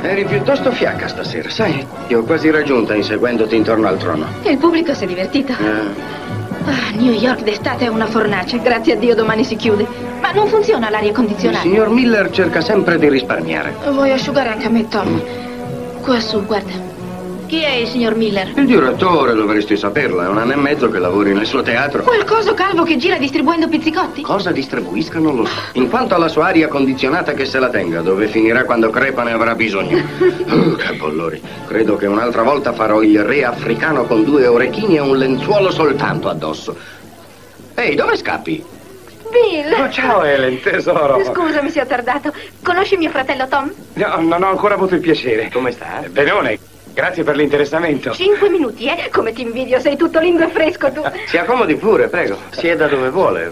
Eri piuttosto fiacca stasera, sai? Ti ho quasi raggiunta inseguendoti intorno al trono. E il pubblico si è divertito. New York d'estate è una fornace. Grazie a Dio domani si chiude. Ma non funziona l'aria Il condizionata. signor Miller cerca sempre di risparmiare. Vuoi asciugare anche a me, Tom? Qua su, guarda. Chi è il signor Miller? Il direttore, dovresti saperlo. È un anno e mezzo che lavori nel suo teatro. Quel coso calvo che gira distribuendo pizzicotti? Cosa distribuisca non lo so. In quanto alla sua aria condizionata, che se la tenga. Dove finirà quando crepa ne avrà bisogno. Che bollori. Credo che un'altra volta farò il re africano con 2 orecchini e un lenzuolo soltanto addosso. Ehi, dove scappi? Bill! Oh, ciao Ellen, tesoro. Scusami se ho tardato. Conosci mio fratello Tom? No, non ho ancora avuto il piacere. Come sta? Benone, grazie per l'interessamento. 5 minuti, eh? Come ti invidio, sei tutto lindo e fresco tu. Si accomodi pure, prego. Sieda dove vuole.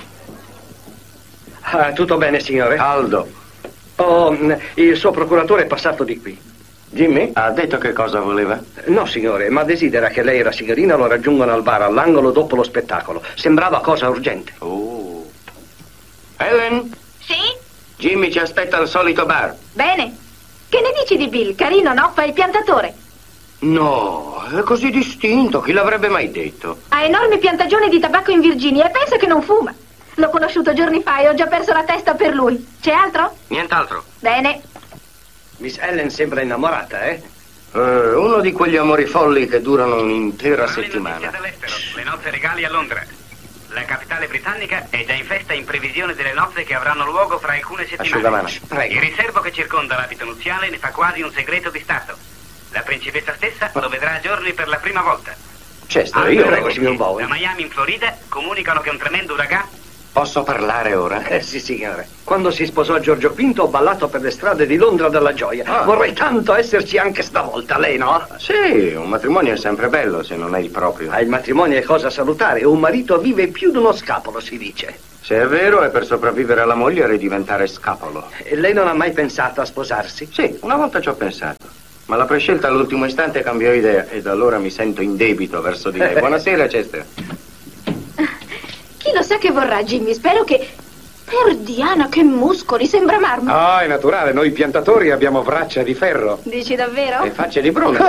Tutto bene, signore? Aldo. Oh, il suo procuratore è passato di qui. Jimmy? Ha detto che cosa voleva? No, signore, ma desidera che lei e la signorina lo raggiungano al bar all'angolo dopo lo spettacolo. Sembrava cosa urgente. Oh. Ellen? Sì? Jimmy ci aspetta al solito bar. Bene. Che ne dici di Bill? Carino, no? Fa il piantatore. No, è così distinto, chi l'avrebbe mai detto? Ha enormi piantagioni di tabacco in Virginia e pensa che non fuma. L'ho conosciuto giorni fa e ho già perso la testa per lui. C'è altro? Nient'altro. Bene. Miss Ellen sembra innamorata, eh? Uno di quegli amori folli che durano un'intera settimana. Dall'estero, le nozze regali a Londra. La capitale britannica è già in festa in previsione delle nozze che avranno luogo fra alcune settimane. Asciugamano. Il riservo che circonda l'abito nuziale ne fa quasi un segreto di Stato. La principessa stessa lo vedrà a giorni per la prima volta. Chester, Io io prego, signor Bowen. Da Miami in Florida comunicano che un tremendo uragano. posso parlare ora? Sì, signore. Quando si sposò Giorgio V ho ballato per le strade di Londra dalla gioia. Vorrei tanto esserci anche stavolta, lei no? Sì, un matrimonio è sempre bello se non è il proprio. Il matrimonio è cosa salutare. Un marito vive più di uno scapolo, si dice. Se è vero, è per sopravvivere alla moglie e diventare scapolo. E lei non ha mai pensato a sposarsi? Sì, una volta ci ho pensato. Ma la prescelta all'ultimo istante cambiò idea e da allora mi sento in debito verso di lei. Buonasera, Chester. Chi lo sa che vorrà, Jimmy? Spero che... Per Diana, che muscoli, sembra marmo. Ah, è naturale, noi piantatori abbiamo braccia di ferro. Dici davvero? E facce di bronzo.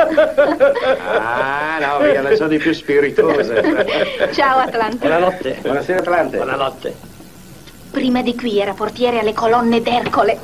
Ah, no, via, ne sono di più spiritose. Ciao, Atlante. Buonanotte. Buonasera, Atlante. Buonanotte. Prima di qui era portiere alle colonne d'Ercole.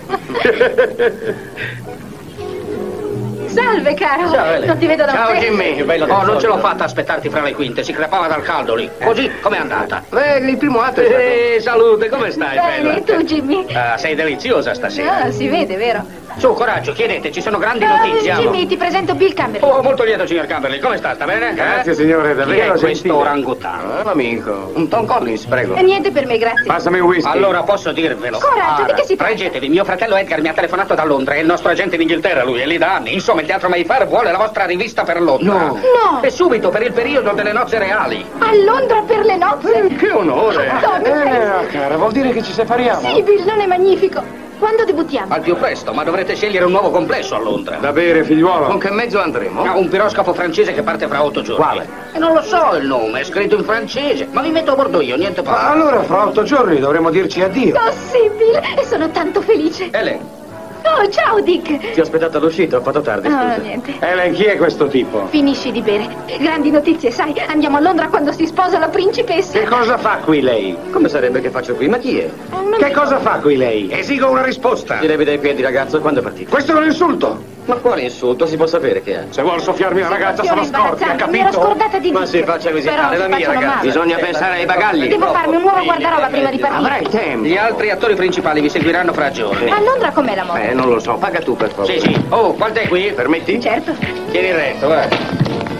Salve, caro. Ciao, Ele. Non ti vedo da Ciao, un pezzo. Jimmy. Oh, non ce l'ho fatta aspettarti fra le quinte, si crepava dal caldo lì. Così, com'è andata? Il primo atto è Salute, come stai, Bene, e tu, Jimmy? Sei deliziosa stasera. Ah, si vede, vero? Su, coraggio, chiedete, ci sono grandi notizie. Jimmy, ti presento Bill Camberley. Oh, molto lieto, signor Camberley. Come sta? Sta bene? Grazie, signore, Chi è davvero questo gentile. orangutano? amico. Un Tom Collins, prego. E niente per me, grazie. Passami un whisky. Allora, posso dirvelo. Coraggio, di che si tratta? Reggetevi, mio fratello Edgar mi ha telefonato da Londra, è il nostro agente in Inghilterra, lui è lì da anni. Insomma, il Teatro Mayfair vuole la vostra rivista per Londra. No. No, E subito, per il periodo delle nozze reali. a Londra per le nozze. Che onore. Come Cara, vuol dire che ci separiamo? Sì, Bill, non è magnifico. Quando debuttiamo? Al più presto, ma dovrete scegliere un nuovo complesso a Londra. Da bere, figliuolo. Con che mezzo andremo? Un piroscafo francese che parte fra 8 giorni. Quale? E non lo so il nome, è scritto in francese. Ma mi metto a bordo io, niente Ma fa. allora fra 8 giorni dovremo dirci addio. Oh sì, Bill, e sono tanto felice. Ellen, Oh, ciao, Dick. Ti ho aspettato all'uscita, ho fatto tardi, No, scusa. niente. Ellen, chi è questo tipo? Finisci di bere. Grandi notizie, sai, andiamo a Londra quando si sposa la principessa. Che cosa fa qui lei? Come sarebbe che faccio qui? Ma chi è? Che cosa fa qui lei? Esigo una risposta. Ti levi dai piedi, ragazzo, quando è partito? Questo è un insulto. Ma quale insulto? Si può sapere che ha? Se vuol soffiarmi la ragazza Sono sono scorti, ha imbarazzante, mi ero capito? scordata di Ma Dick. si faccia visitare Però la mia facciano ragazza. male. Bisogna pensare ai bagagli. Devo farmi un nuovo guardaroba prima di partire. Avrai tempo. gli altri attori principali vi seguiranno fra giorni. A Londra com'è la moda? Non lo so, paga tu per favore. Sì, sì. Oh, quanto è qui? Permetti? Certo. Tieni il resto, va.